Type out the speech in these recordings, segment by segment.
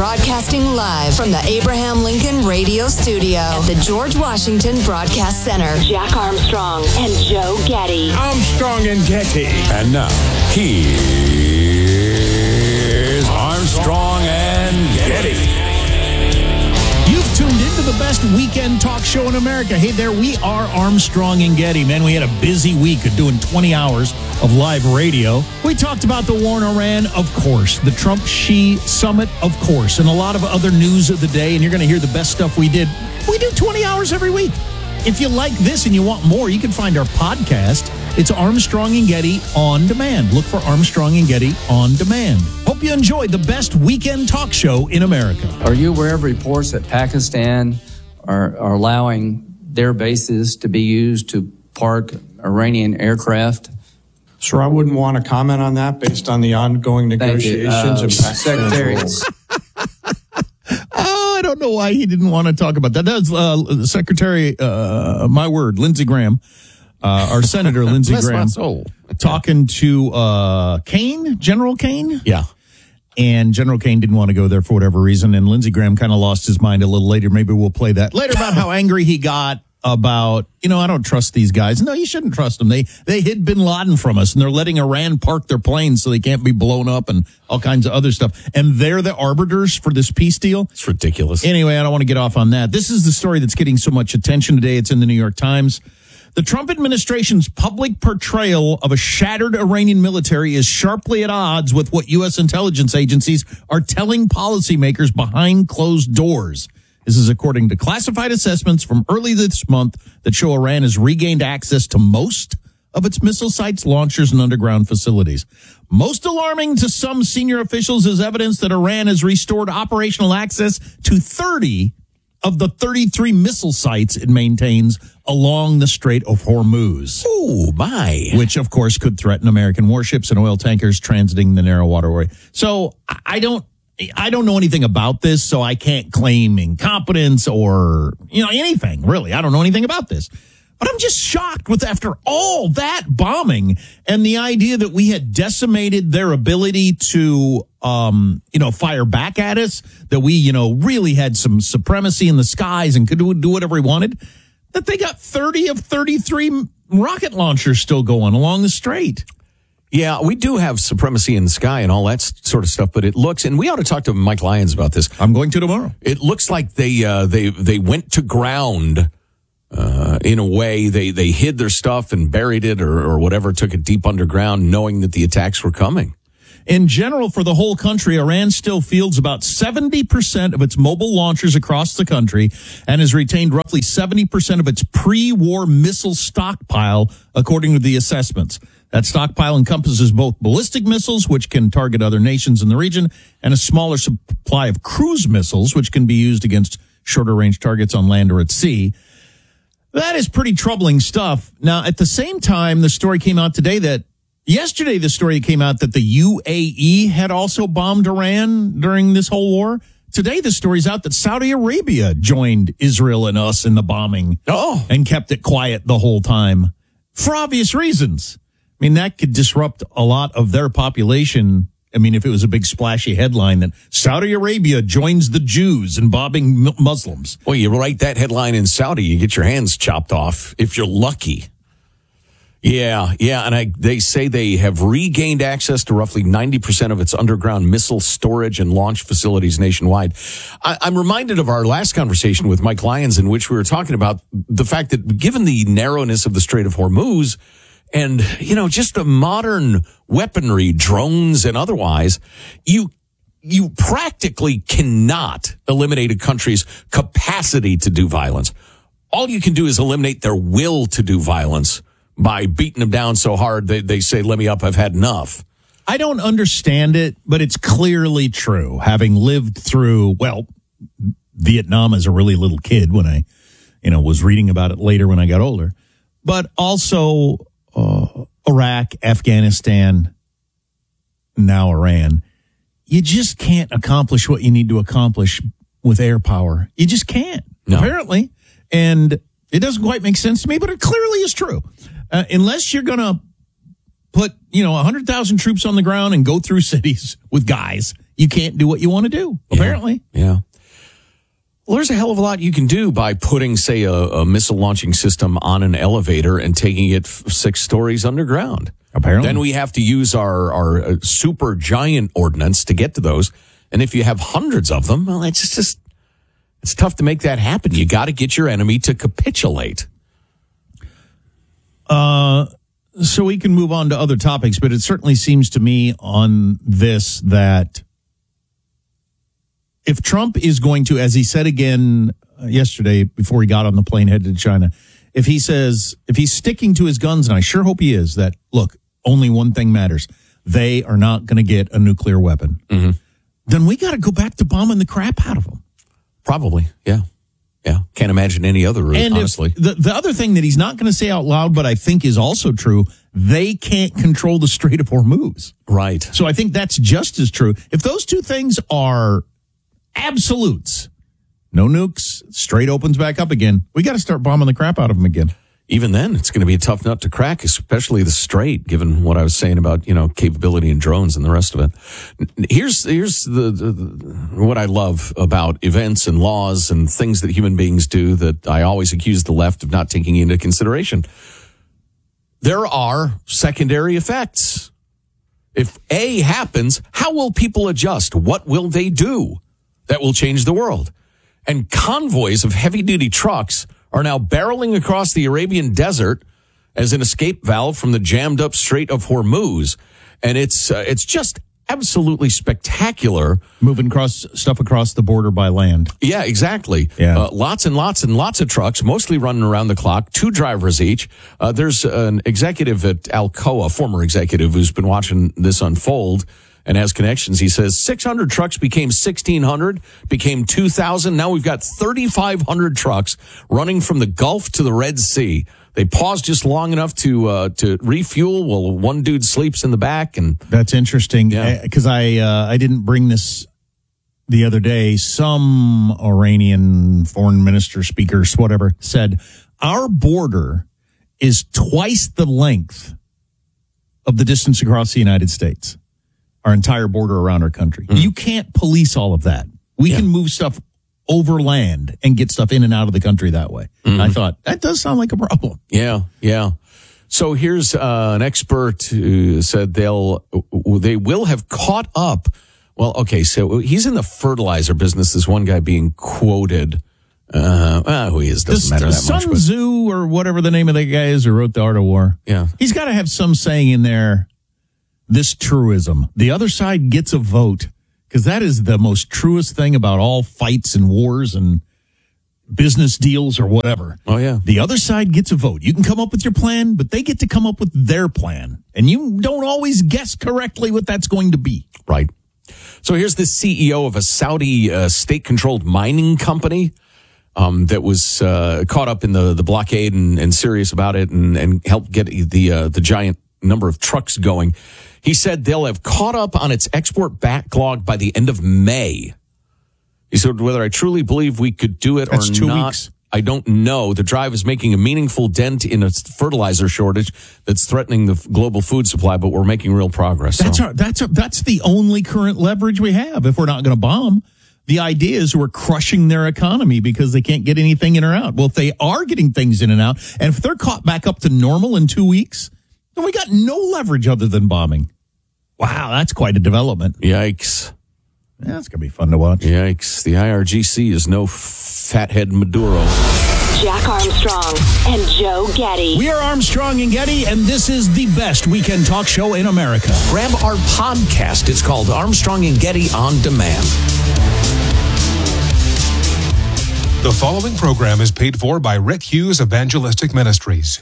Broadcasting live from the Abraham Lincoln Radio Studio at the George Washington Broadcast Center. Jack Armstrong and Joe Getty. Armstrong and Getty. And now, here's Armstrong and Getty. You've tuned into the best weekend talk show in America. Hey there, we are Armstrong and Getty. Man, we had a busy week of doing 20 hours of live radio. We talked about the war in Iran, of course, the Trump-Xi summit, of course, and a lot of other news of the day, and you're going to hear the best stuff we did. We do 20 hours every week. If you like this and you want more, you can find our podcast. It's Armstrong and Getty On Demand. Look for Armstrong and Getty On Demand. Hope you enjoyed the best weekend talk show in America. Are you aware of reports that Pakistan are allowing their bases to be used to park Iranian aircraft? Sir, I wouldn't want to comment on that based on the ongoing negotiations of Secretary. I don't know why he didn't want to talk about that. That's Secretary, Lindsey Graham, our Senator Lindsey Graham, talking to General Kane. Yeah. And General Kane didn't want to go there for whatever reason. And Lindsey Graham kind of lost his mind a little later. Maybe we'll play that later about how angry he got about, I don't trust these guys. No, you shouldn't trust them. They hid bin Laden from us, and they're letting Iran park their planes so they can't be blown up and all kinds of other stuff. And they're the arbiters for this peace deal. It's ridiculous. Anyway, I don't want to get off on that. This is the story that's getting so much attention today. It's in the New York Times. The Trump administration's public portrayal of a shattered Iranian military is sharply at odds with what U.S. intelligence agencies are telling policymakers behind closed doors. This is according to classified assessments from early this month that show Iran has regained access to most of its missile sites, launchers, and underground facilities. Most alarming to some senior officials is evidence that Iran has restored operational access to 30 of the 33 missile sites it maintains along the Strait of Hormuz. Oh, my. Which, of course, could threaten American warships and oil tankers transiting the narrow waterway. So I don't know anything about this, so I can't claim incompetence or, anything, really. I don't know anything about this. But I'm just shocked with after all that bombing and the idea that we had decimated their ability to, fire back at us, that we, really had some supremacy in the skies and could do whatever we wanted, that they got 30 of 33 rocket launchers still going along the strait. Yeah, we do have supremacy in the sky and all that sort of stuff, but it looks, and we ought to talk to Mike Lyons about this. I'm going to tomorrow. It looks like they went to ground in a way. They hid their stuff and buried it or whatever, took it deep underground, knowing that the attacks were coming. In general, for the whole country, Iran still fields about 70% of its mobile launchers across the country and has retained roughly 70% of its pre-war missile stockpile, according to the assessments. That stockpile encompasses both ballistic missiles, which can target other nations in the region, and a smaller supply of cruise missiles, which can be used against shorter-range targets on land or at sea. That is pretty troubling stuff. Now, at the same time, the story came out today that yesterday the story came out that the UAE had also bombed Iran during this whole war. Today the story's out that Saudi Arabia joined Israel and us in the bombing and kept it quiet the whole time for obvious reasons. I mean, that could disrupt a lot of their population. I mean, if it was a big splashy headline that Saudi Arabia joins the Jews in bombing Muslims. Well, you write that headline in Saudi, you get your hands chopped off if you're lucky. Yeah, and they say they have regained access to roughly 90% of its underground missile storage and launch facilities nationwide. I'm reminded of our last conversation with Mike Lyons, in which we were talking about the fact that given the narrowness of the Strait of Hormuz, and, just the modern weaponry, drones and otherwise, you practically cannot eliminate a country's capacity to do violence. All you can do is eliminate their will to do violence by beating them down so hard they say, let me up, I've had enough. I don't understand it, but it's clearly true. Having lived through, Vietnam as a really little kid when I, was reading about it later when I got older, but also Iraq, Afghanistan, now Iran. You just can't accomplish what you need to accomplish with air power. You just can't, apparently. And it doesn't quite make sense to me, but it clearly is true. Unless you're going to put, 100,000 troops on the ground and go through cities with guys, you can't do what you want to do, apparently. Yeah. Well, there's a hell of a lot you can do by putting, say, a missile launching system on an elevator and taking it 6 stories underground. Apparently. Then we have to use our super giant ordnance to get to those. And if you have hundreds of them, well, it's tough to make that happen. You got to get your enemy to capitulate. So we can move on to other topics, but it certainly seems to me on this that if Trump is going to, as he said again yesterday before he got on the plane headed to China, if he's sticking to his guns, and I sure hope he is, that, look, only one thing matters. They are not going to get a nuclear weapon. Mm-hmm. Then we got to go back to bombing the crap out of them. Probably, yeah. Yeah, can't imagine any other route, and honestly. The other thing that he's not going to say out loud, but I think is also true, they can't control the Strait of Hormuz. Right. So I think that's just as true. If those two things are absolutes, no nukes, Strait opens back up again, we got to start bombing the crap out of them again. Even then, it's going to be a tough nut to crack, especially the Strait, given what I was saying about, capability and drones and the rest of it. Here's the what I love about events and laws and things that human beings do that I always accuse the left of not taking into consideration. There are secondary effects. If A happens, how will people adjust? What will they do that will change the world? And convoys of heavy-duty trucks are now barreling across the Arabian desert as an escape valve from the jammed-up Strait of Hormuz. And it's just absolutely spectacular. Moving stuff across the border by land. Yeah, exactly. Yeah. Lots and lots and lots of trucks, mostly running around the clock, 2 drivers each. There's an executive at Alcoa, former executive, who's been watching this unfold and has connections. He says 600 trucks became 1,600, became 2,000. Now we've got 3,500 trucks running from the Gulf to the Red Sea. They paused just long enough to refuel while one dude sleeps in the back. And that's interesting because I didn't bring this the other day. Some Iranian foreign minister, speakers, whatever, said our border is twice the length of the distance across the United States. Our entire border around our country. Mm. You can't police all of that. We can move stuff overland and get stuff in and out of the country that way. Mm-hmm. I thought, that does sound like a problem. Yeah. So here's an expert who said they will have caught up. Well, okay, so he's in the fertilizer business, this one guy being quoted. Who he is doesn't matter that much. Sun Tzu or whatever the name of the guy is who wrote The Art of War. Yeah. He's got to have some saying in there. This truism. The other side gets a vote because that is the most truest thing about all fights and wars and business deals or whatever. Oh, yeah. The other side gets a vote. You can come up with your plan, but they get to come up with their plan. And you don't always guess correctly what that's going to be. Right. So here's the CEO of a Saudi state-controlled mining company that was caught up in the blockade and serious about it and helped get the giant number of trucks going. He said they'll have caught up on its export backlog by the end of May. He said, whether I truly believe we could do it That's or 2 not, weeks. I don't know. The drive is making a meaningful dent in a fertilizer shortage that's threatening the global food supply, but we're making real progress. That's the only current leverage we have if we're not going to bomb. The idea is we're crushing their economy because they can't get anything in or out. Well, if they are getting things in and out, and if they're caught back up to normal in 2 weeks, then we got no leverage other than bombing. Wow, that's quite a development. Yikes. Yeah, that's going to be fun to watch. Yikes. The IRGC is no fathead Maduro. Jack Armstrong and Joe Getty. We are Armstrong and Getty, and this is the best weekend talk show in America. Grab our podcast. It's called Armstrong and Getty On Demand. The following program is paid for by Rick Hughes Evangelistic Ministries.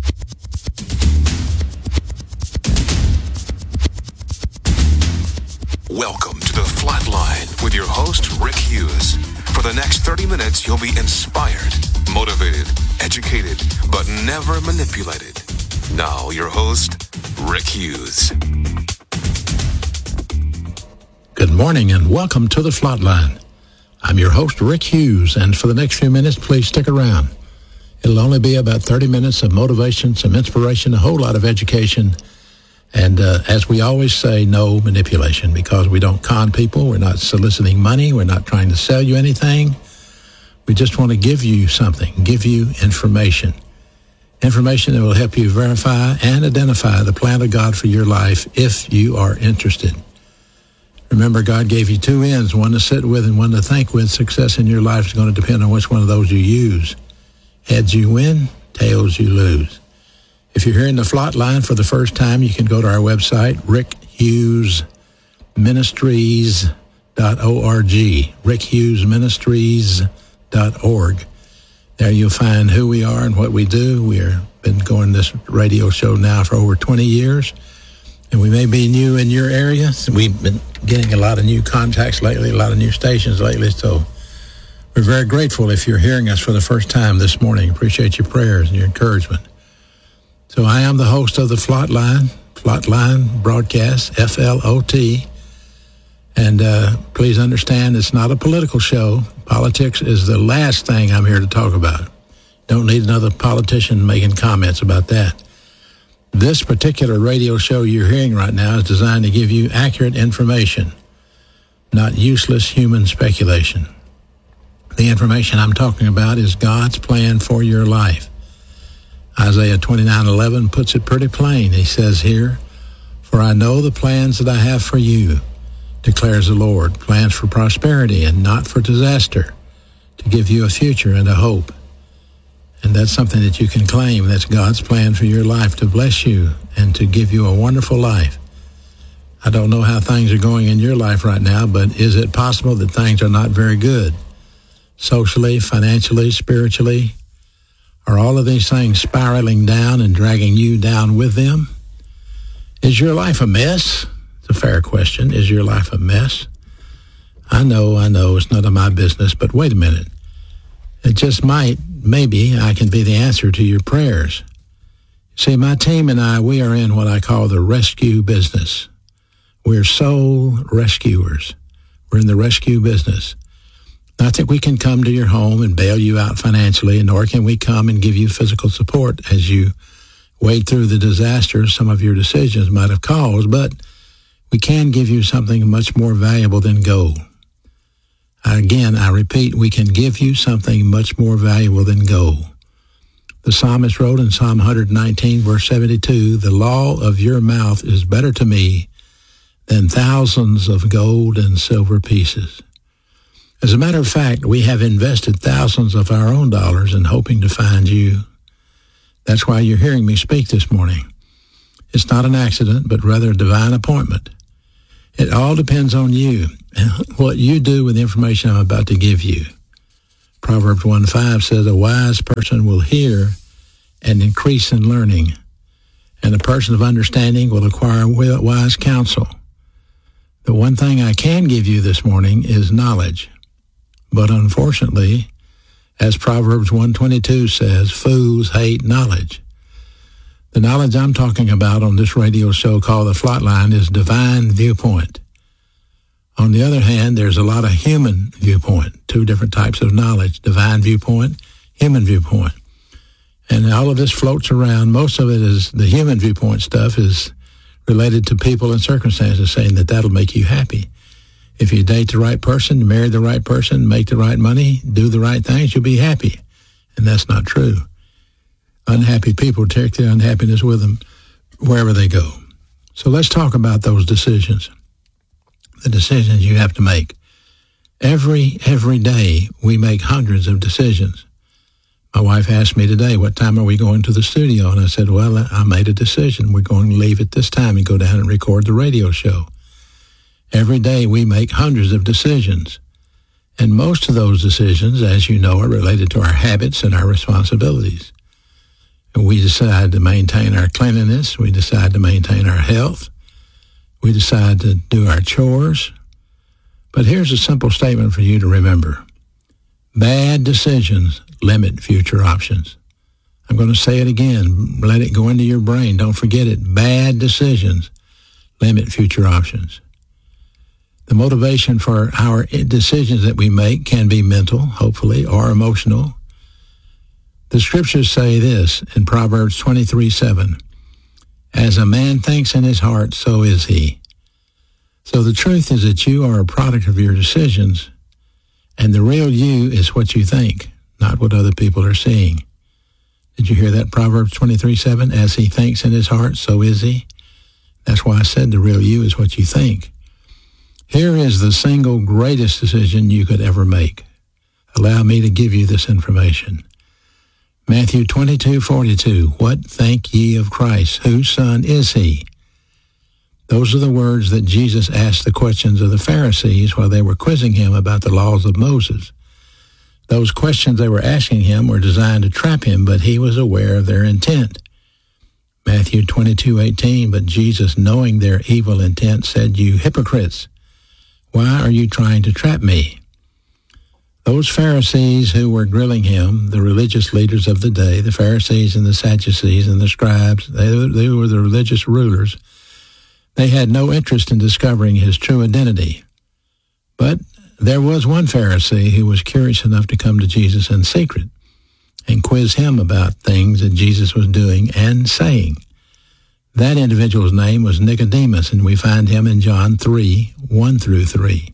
Welcome to The Flatline with your host, Rick Hughes. For the next 30 minutes, you'll be inspired, motivated, educated, but never manipulated. Now, your host, Rick Hughes. Good morning and welcome to The Flatline. I'm your host, Rick Hughes, and for the next few minutes, please stick around. It'll only be about 30 minutes of motivation, some inspiration, a whole lot of education, And as we always say, no manipulation, because we don't con people. We're not soliciting money. We're not trying to sell you anything. We just want to give you something, give you information. Information that will help you verify and identify the plan of God for your life if you are interested. Remember, God gave you two ends, one to sit with and one to think with. Success in your life is going to depend on which one of those you use. Heads you win, tails you lose. If you're hearing the Flot Line for the first time, you can go to our website, rickhughesministries.org, rickhughesministries.org. There you'll find who we are and what we do. We've been going this radio show now for over 20 years, and we may be new in your area. We've been getting a lot of new contacts lately, a lot of new stations lately, so we're very grateful if you're hearing us for the first time this morning. Appreciate your prayers and your encouragement. So I am the host of the Flot Line broadcast, FLOT. And please understand, it's not a political show. Politics is the last thing I'm here to talk about. Don't need another politician making comments about that. This particular radio show you're hearing right now is designed to give you accurate information, not useless human speculation. The information I'm talking about is God's plan for your life. Isaiah 29:11 puts it pretty plain. He says here, "For I know the plans that I have for you, declares the Lord, plans for prosperity and not for disaster, to give you a future and a hope." And that's something that you can claim. That's God's plan for your life, to bless you and to give you a wonderful life. I don't know how things are going in your life right now, but is it possible that things are not very good? Socially, financially, spiritually? Are all of these things spiraling down and dragging you down with them? Is your life a mess? It's a fair question. Is your life a mess? I know, it's none of my business, but wait a minute. It just maybe I can be the answer to your prayers. See, my team and I, we are in what I call the rescue business. We're soul rescuers. We're in the rescue business. Not that we can come to your home and bail you out financially, nor can we come and give you physical support as you wade through the disasters some of your decisions might have caused, but we can give you something much more valuable than gold. Again, I repeat, we can give you something much more valuable than gold. The psalmist wrote in Psalm 119, verse 72, "The law of your mouth is better to me than thousands of gold and silver pieces." As a matter of fact, we have invested thousands of our own dollars in hoping to find you. That's why you're hearing me speak this morning. It's not an accident, but rather a divine appointment. It all depends on you and what you do with the information I'm about to give you. Proverbs 1:5 says, "A wise person will hear and increase in learning, and a person of understanding will acquire wise counsel." The one thing I can give you this morning is knowledge. But unfortunately, as Proverbs 1:22 says, fools hate knowledge. The knowledge I'm talking about on this radio show called The Flot Line is divine viewpoint. On the other hand, there's a lot of human viewpoint, two different types of knowledge, divine viewpoint, human viewpoint. And all of this floats around. Most of it is the human viewpoint stuff is related to people and circumstances, saying that that'll make you happy. If you date the right person, marry the right person, make the right money, do the right things, you'll be happy. And that's not true. Unhappy people take their unhappiness with them wherever they go. So let's talk about those decisions, the decisions you have to make. Every day we make hundreds of decisions. My wife asked me today, what time are we going to the studio? And I said, well, I made a decision. We're going to leave at this time and go down and record the radio show. Every day we make hundreds of decisions. And most of those decisions, as you know, are related to our habits and our responsibilities. And we decide to maintain our cleanliness. We decide to maintain our health. We decide to do our chores. But here's a simple statement for you to remember. Bad decisions limit future options. I'm going to say it again. Let it go into your brain. Don't forget it. Bad decisions limit future options. The motivation for our decisions that we make can be mental, hopefully, or emotional. The scriptures say this in Proverbs 23:7. As a man thinks in his heart, so is he. So the truth is that you are a product of your decisions, and the real you is what you think, not what other people are seeing. Did you hear that? Proverbs 23:7, as he thinks in his heart, so is he. That's why I said the real you is what you think. Here is the single greatest decision you could ever make. Allow me to give you this information. Matthew 22:42, what think ye of Christ? Whose son is he? Those are the words that Jesus asked the questions of the Pharisees while they were quizzing him about the laws of Moses. Those questions they were asking him were designed to trap him, but he was aware of their intent. Matthew 22:18, but Jesus, knowing their evil intent, said, you hypocrites, why are you trying to trap me? Those Pharisees who were grilling him, the religious leaders of the day, the Pharisees and the Sadducees and the scribes, they were the religious rulers. They had no interest in discovering his true identity. But there was one Pharisee who was curious enough to come to Jesus in secret and quiz him about things that Jesus was doing and saying. That individual's name was Nicodemus, and we find him in John 3:1-3.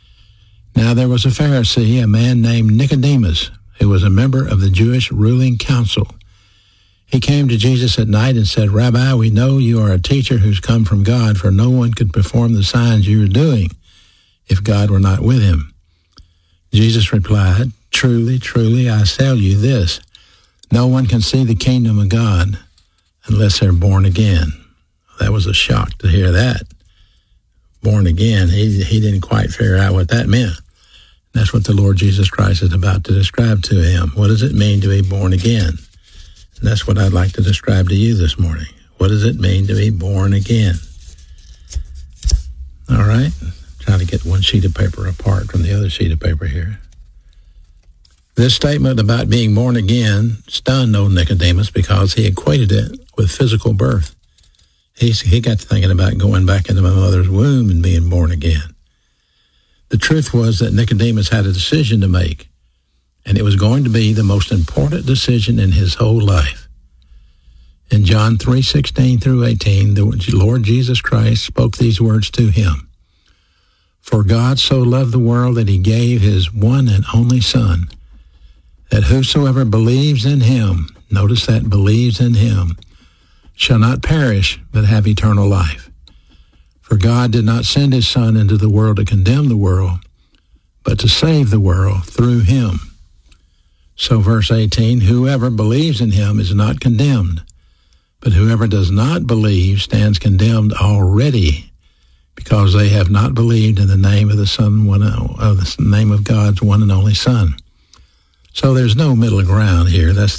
Now there was a Pharisee, a man named Nicodemus, who was a member of the Jewish ruling council. He came to Jesus at night and said, Rabbi, we know you are a teacher who's come from God, for no one could perform the signs you are doing if God were not with him. Jesus replied, truly, truly, I tell you this, no one can see the kingdom of God unless they're born again. That was a shock to hear that. Born again, he didn't quite figure out what that meant. That's what the Lord Jesus Christ is about to describe to him. What does it mean to be born again? And that's what I'd like to describe to you this morning. What does it mean to be born again? All right. Try to get one sheet of paper apart from the other sheet of paper here. This statement about being born again stunned old Nicodemus because he equated it with physical birth. He got to thinking about going back into my mother's womb and being born again. The truth was that Nicodemus had a decision to make, and it was going to be the most important decision in his whole life. In John 3:16-18, the Lord Jesus Christ spoke these words to him. For God so loved the world that he gave his one and only Son, that whosoever believes in him, notice that, believes in him, shall not perish, but have eternal life. For God did not send his Son into the world to condemn the world, but to save the world through him. So verse 18, whoever believes in him is not condemned, but whoever does not believe stands condemned already, because they have not believed in the name of the name of God's one and only Son. So there's no middle ground here. That's